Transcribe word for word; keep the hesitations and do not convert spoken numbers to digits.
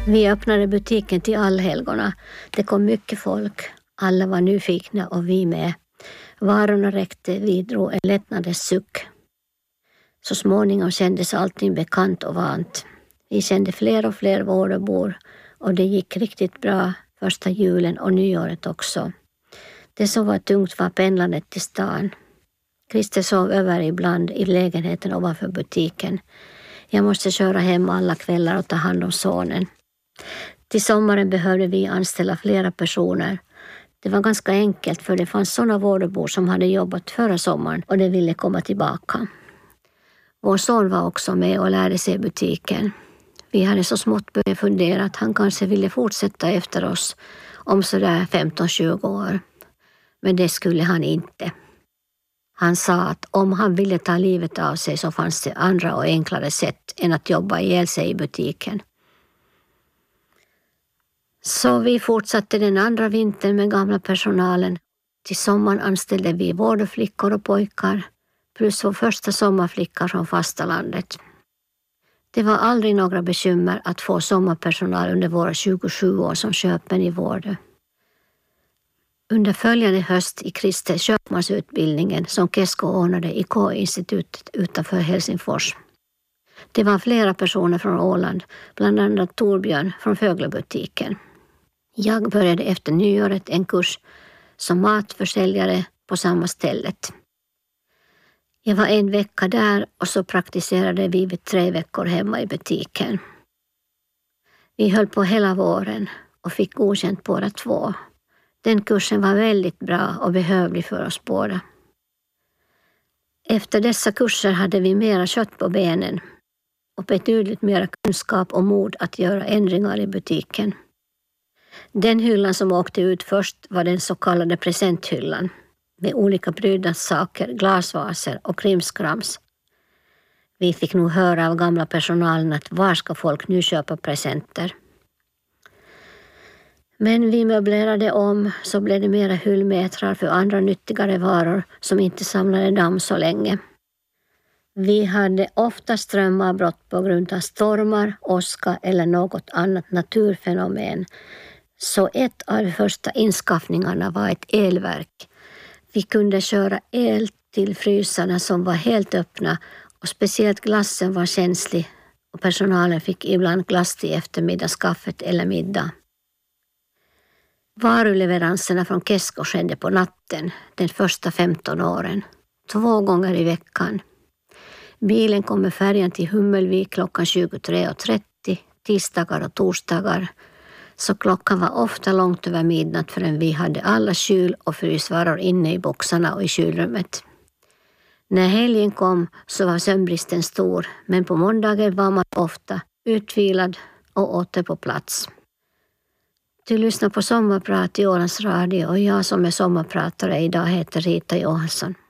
Vi öppnade butiken till allhelgona. Det kom mycket folk. Alla var nyfikna och vi med. Varorna räckte, vi drog en lättnadens suck. Så småningom kändes allting bekant och vant. Vi kände fler och fler vårdarbor och det gick riktigt bra första julen och nyåret också. Det som var tungt var pendlandet till stan. Christer sov över ibland i lägenheten ovanför butiken. Jag måste köra hem alla kvällar och ta hand om sonen. Till sommaren behövde vi anställa flera personer. Det var ganska enkelt för det fanns sådana vårdarbor som hade jobbat förra sommaren och de ville komma tillbaka. Vår son var också med och lärde sig butiken. Vi hade så smått börjat fundera att han kanske ville fortsätta efter oss om sådär femton tjugo år. Men det skulle han inte. Han sa att om han ville ta livet av sig så fanns det andra och enklare sätt än att jobba ihjäl sig i butiken. Så vi fortsatte den andra vintern med gamla personalen. Till sommaren anställde vi vårdflickor och pojkar plus vår första sommarflicka från fastalandet. Det var aldrig några bekymmer att få sommarpersonal under våra tjugosju år som köpmän i vård. Under följande höst i Christer köpmansutbildningen som Kesko ordnade i K-institutet utanför Helsingfors. Det var flera personer från Åland, bland annat Torbjörn från Föglebutiken. Jag började efter nyåret en kurs som matförsäljare på samma stället. Jag var en vecka där och så praktiserade vi vid tre veckor hemma i butiken. Vi höll på hela våren och fick godkänt båda två. Den kursen var väldigt bra och behövlig för oss båda. Efter dessa kurser hade vi mera kött på benen och betydligt mera kunskap och mod att göra ändringar i butiken. Den hyllan som åkte ut först var den så kallade presenthyllan med olika prydnadssaker, glasvaser och krimskrams. Vi fick nog höra av gamla personalen att var ska folk nu köpa presenter. Men vi möblerade om så blev det mera hyllmetrar för andra nyttigare varor som inte samlade damm så länge. Vi hade ofta strömavbrott på grund av stormar, åska eller något annat naturfenomen. Så ett av de första inskaffningarna var ett elverk. Vi kunde köra el till frysarna som var helt öppna och speciellt glassen var känslig och personalen fick ibland glass till eftermiddagskaffet eller middag. Varuleveranserna från Kesko skedde på natten den första femton åren, två gånger i veckan. Bilen kom med färjan till Hummelvik klockan tjugotre och trettio, tisdagar och torsdagar. Så klockan var ofta långt över midnatt förrän vi hade alla kyl- och frysvaror inne i boxarna och i kylrummet. När helgen kom så var sömnbristen stor, men på måndagen var man ofta utvilad och åter på plats. Du lyssnar på Sommarprat i Ålands Radio och jag som är sommarpratare idag heter Rita Johansson.